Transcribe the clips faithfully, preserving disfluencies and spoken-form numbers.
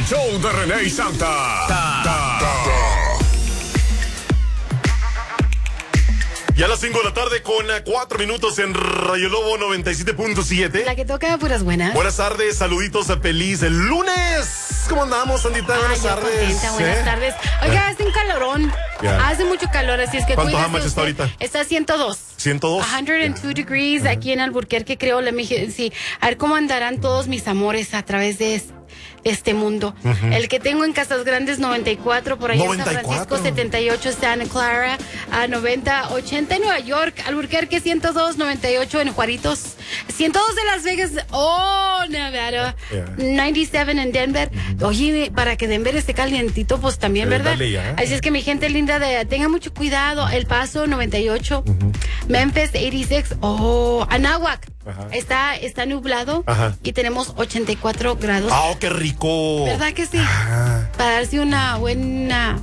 show de René y Santa. Ta, ta, ta. Ya a las cinco de la tarde con cuatro minutos en Radio Lobo noventa y siete punto siete. La que toca puras buenas. Buenas tardes, saluditos a feliz el lunes. ¿Cómo andamos, Sandita? Ay, buenas yo tardes. Contenta, buenas ¿Eh? tardes. Oiga, hace un calorón. Ya. Hace mucho calor, así es que ¿Cuánto cuídese Hamach está usted. ahorita? Está a ciento dos. ciento dos. ciento dos degrees uh-huh. Aquí en Albuquerque, creo. La, sí. A ver cómo andarán todos mis amores a través de este. este mundo. Uh-huh. El que tengo en Casas Grandes noventa y cuatro, por ahí noventa y cuatro. en San Francisco setenta y ocho, Santa Clara a noventa, ochenta en Nueva York, Albuquerque ciento dos, noventa y ocho en Juaritos, ciento dos de Las Vegas, oh, Nevada, yeah. noventa y siete en Denver. Uh-huh. Oye, para que Denver esté calientito, pues también, ¿verdad? Dale ya. Así es que mi gente linda, de, tenga mucho cuidado. El Paso noventa y ocho, uh-huh. Memphis ochenta y seis, oh, Anáhuac. Ajá. Está, está nublado. Ajá. Y tenemos ochenta y cuatro grados. ¡Ah, oh, qué rico! ¿Verdad que sí? Ajá. Para darse una buena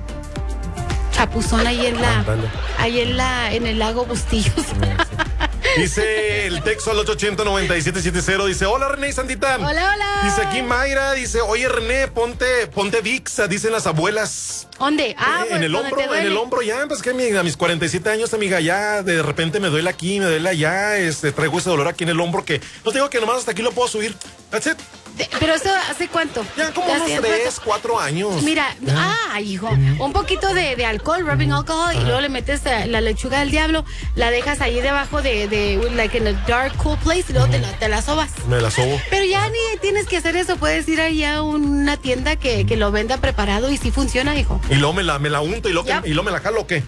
chapuzón ahí en la, ah, ahí en la, en el lago Bustillos. Sí, sí. Dice el texto al ocho ochenta, noventa y siete setenta, dice, hola René y Sandita. Hola, hola. Dice aquí Mayra, dice, oye René, ponte, ponte Vicks, dicen las abuelas. ¿Dónde? Ah, eh, pues, en el hombro, en el hombro ya, pues que a mis cuarenta y siete años, amiga, ya de repente me duele aquí, me duele allá, este, traigo ese dolor aquí en el hombro que, no te digo que nomás hasta aquí lo puedo subir. That's it. De, pero eso, ¿hace cuánto? Ya como unos tres, cuatro años. Mira, ¿ya? ah, hijo, un poquito de, de alcohol, rubbing alcohol, ajá. Y luego le metes la lechuga del diablo, la dejas ahí debajo de, de like in a dark, cool place, y luego uh-huh. te, la, te la sobas. Me la sobo. Pero ya ni tienes que hacer eso, puedes ir ahí a una tienda que, que lo venda preparado y sí funciona, hijo. Y luego me la, me la unto y luego, yep. y luego me la jalo, ¿o qué?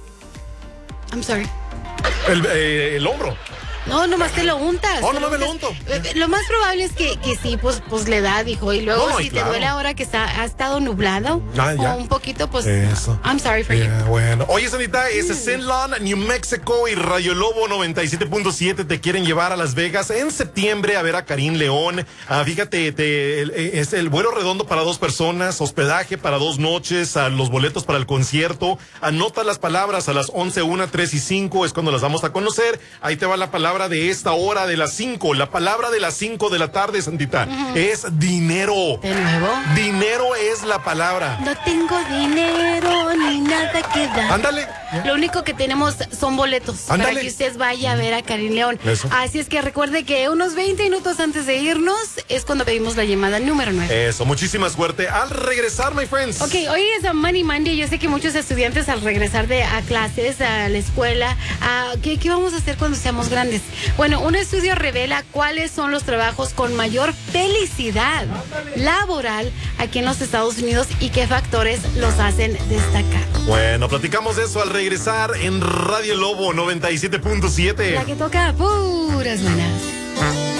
I'm sorry. El, eh, el hombro. No, nomás te lo untas. Oh, no me lo unto. Lo más probable es que, que sí, pues, pues le da, dijo. Y luego, no, si claro. te duele ahora que está, ha estado nublado, ah, o un poquito, pues, eso. I'm sorry for yeah, you. Bueno. Oye, Sanita, es mm. Zenlon, New Mexico y Radio Lobo noventa y siete punto siete te quieren llevar a Las Vegas en septiembre a ver a Karim León. Ah, fíjate, te, el, es el vuelo redondo para dos personas, hospedaje para dos noches, a los boletos para el concierto. Anota las palabras a las once, una, tres y cinco, es cuando las vamos a conocer. Ahí te va la palabra de esta hora de las cinco, la palabra de las cinco de la tarde, Santita, uh-huh. es dinero. ¿De nuevo? Dinero es la palabra. No tengo dinero ni nada que dar. Ándale. Lo único que tenemos son boletos. Ándale. Para que usted vaya a ver a Karim León. Eso. Así es que recuerde que unos veinte minutos antes de irnos es cuando pedimos la llamada número nueve. Eso, muchísima suerte al regresar, my friends. Ok, hoy es a Money Monday. Yo sé que muchos estudiantes al regresar de a clases, a la escuela, a, ¿qué, ¿qué vamos a hacer cuando seamos grandes? Bueno, un estudio revela cuáles son los trabajos con mayor felicidad laboral aquí en los Estados Unidos y qué factores los hacen destacar. Bueno, platicamos de eso al regresar en Radio Lobo noventa y siete punto siete. La que toca puras buenas.